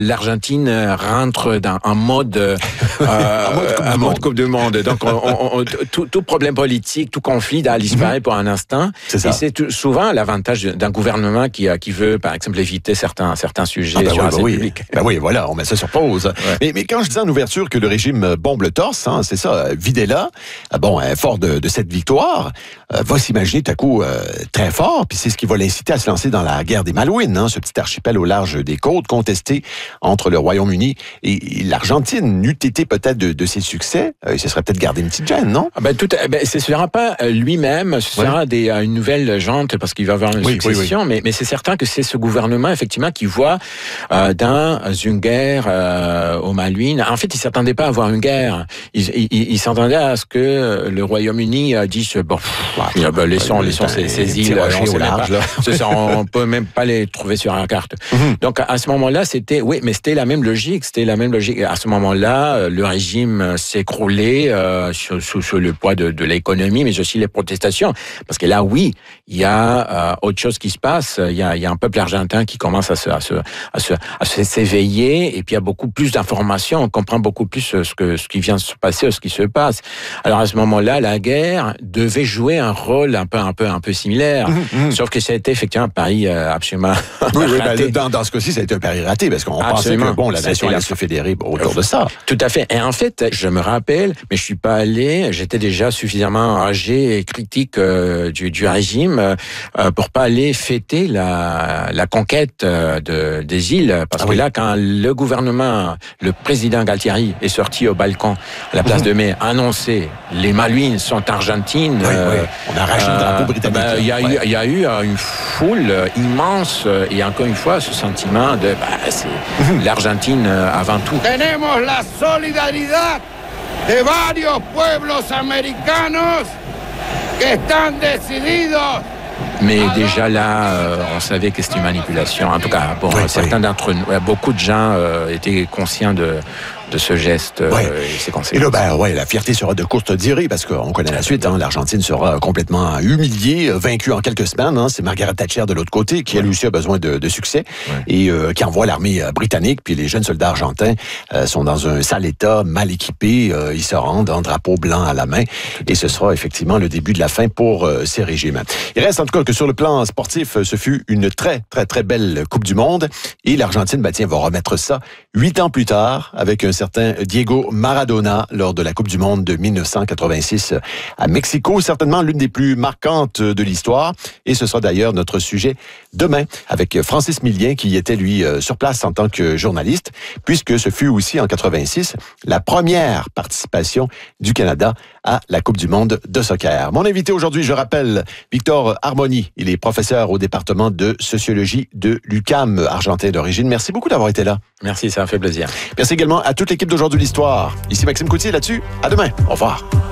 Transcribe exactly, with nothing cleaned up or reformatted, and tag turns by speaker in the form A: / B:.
A: l'Argentine rentre dans un mode, euh,
B: un mode, coupe,
A: un
B: du
A: mode coupe du monde. Donc, on, on, on, tout, tout problème politique, tout conflit a disparu mm-hmm. pour un instant.
B: C'est ça.
A: Et c'est tout, souvent l'avantage d'un gouvernement qui, qui veut, par exemple, éviter certains, certains sujets
B: ah ben
A: sur
B: oui,
A: la
B: ben
A: scène
B: oui.
A: publique.
B: Ben oui, voilà, on met ça sur pause. Ouais. Mais, mais quand je disais en ouverture que le régime bombe le torse, hein, c'est ça, Videla, bon, fort de, de cette victoire, euh, va s'imaginer tout à coup euh, très fort, puis c'est ce qui va l'inciter à se lancer dans la guerre des Malouines, hein, ce petit archipel au large des côtes contesté entre le Royaume-Uni et, et l'Argentine. N'eût été peut-être de, de ses succès, euh, il se serait peut-être gardé une petite gêne, non?
A: Ah ben, tout, ben, ce ne sera pas lui-même, ce sera ouais. des, une nouvelle jante parce qu'il va avoir une oui, succession, oui, oui. Mais, mais c'est certain que c'est ce gouvernement, effectivement, qui voit euh, dans une guerre euh, aux Malouines. En fait, il ne s'attendait pas à avoir une guerre. Il, il, il s'attendait à ce que le Royaume-Uni dise, bon, ouais, ben, laissons, ouais, laissons ces, ces îles, on, au large, pas, ça, on peut même pas les trouver sur la carte. Mm-hmm. Donc, à ce moment-là, c'était, oui, mais c'était la même logique, c'était la même logique. À ce moment-là, le régime s'écroulait euh, sous, sous, sous le poids de, de l'économie, mais aussi les protestations. Parce que là, oui, il y a euh, autre chose qui se passe. Il y a, il y a un peuple argentin qui commence à se, à se, à se, à se s'éveiller, et puis il y a beaucoup plus d'informations. On comprend beaucoup plus ce que, ce qui vient de se passer, ce qui se passe. Alors à ce moment-là, la guerre devait jouer un rôle un peu, un peu, un peu similaire. Mmh, mmh. Sauf que ça a été effectivement un pari euh, absolument
B: oui, oui,
A: raté.
B: Ben, dans, dans ce cas-ci, ça a été un pari raté parce qu'on absolument. pensait que bon, la nation allait la... se fédérer autour de ça.
A: Tout à fait. Et en fait, je me rappelle, mais je suis pas allé. J'étais déjà suffisamment âgé et critique euh, du, du régime euh, pour pas aller fêter la, la conquête de, des îles. Parce ah, que oui. là, quand le gouvernement, le président Galtieri est sorti au balcon à la place mmh. de Mai, a annoncé les Malouines sont argentines.
B: Oui, euh, oui. On a arraché euh, le drapeau britannique.
A: Ben, il y a ouais. eu, il y a eu une foule immense et encore une fois ce sentiment de bah, c'est mmh. l'Argentine avant tout.
C: Tenemos la solidaridad de varios pueblos americanos que están decididos.
A: Mais déjà là, euh, on savait que c'était une manipulation. En tout cas, bon, oui, certains oui. d'entre nous, beaucoup de gens euh, étaient conscients de, de ce geste euh,
B: ouais.
A: et ses conséquences.
B: Et là, ben, ouais, la fierté sera de courte durée parce qu'on connaît la suite. Hein, L'Argentine sera complètement humiliée, vaincue en quelques semaines. Hein, c'est Margaret Thatcher de l'autre côté qui, elle aussi, a besoin de, de succès ouais. et euh, qui envoie l'armée britannique. Puis les jeunes soldats argentins euh, sont dans un sale état, mal équipés. Euh, ils se rendent en drapeau blanc à la main. Et ce sera effectivement le début de la fin pour euh, ces régimes. Il reste en tout cas que sur le plan sportif, ce fut une très, très, très belle Coupe du Monde. Et l'Argentine, ben, tiens, va remettre ça huit ans plus tard avec un certain Diego Maradona lors de la Coupe du Monde de dix-neuf cent quatre-vingt-six à Mexico. Certainement l'une des plus marquantes de l'histoire. Et ce sera d'ailleurs notre sujet demain avec Francis Millien qui était, lui, sur place en tant que journaliste, puisque ce fut aussi en quatre-vingt-six la première participation du Canada à la Coupe du Monde de soccer. Mon invité aujourd'hui, je rappelle, Victor Harmony. Il est professeur au département de sociologie de l'U Q A M, argentin d'origine. Merci beaucoup d'avoir été là.
A: Merci, ça m'a fait plaisir.
B: Merci également à toute l'équipe d'Aujourd'hui l'Histoire. Ici Maxime Coutier là-dessus. À demain. Au revoir.